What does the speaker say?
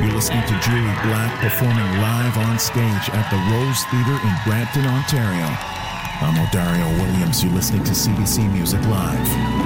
You're listening to Julie Black performing live on stage at the Rose Theatre in Brampton, Ontario. I'm Odario Williams. You're listening to CBC Music Live.